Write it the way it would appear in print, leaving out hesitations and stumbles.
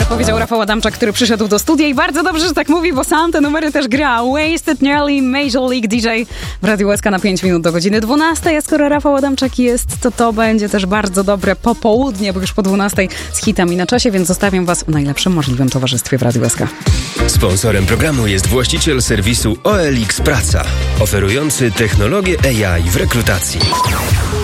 Powiedział Rafał Adamczak, który przyszedł do studia i bardzo dobrze, że tak mówi, bo sam te numery też gra. Wasted Nearly, Major League DJ w Radiu SK na 5 minut do godziny 12. A skoro Rafał Adamczak jest, to będzie też bardzo dobre popołudnie, bo już po 12 z hitami na czasie, więc zostawiam was w najlepszym możliwym towarzystwie w Radiu SK. Sponsorem programu jest właściciel serwisu OLX Praca, oferujący technologię AI w rekrutacji.